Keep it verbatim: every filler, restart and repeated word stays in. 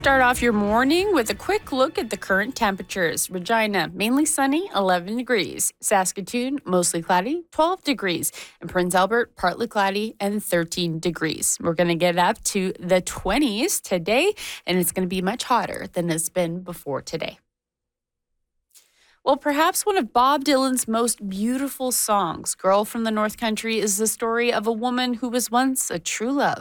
Start off your morning with a quick look at the current temperatures. Regina, mainly sunny, eleven degrees. Saskatoon, mostly cloudy, twelve degrees. And Prince Albert, partly cloudy, and thirteen degrees. We're going to get up to the twenties today, and it's going to be much hotter than it's been before today. Well, perhaps one of Bob Dylan's most beautiful songs, Girl from the North Country, is the story of a woman who was once a true love.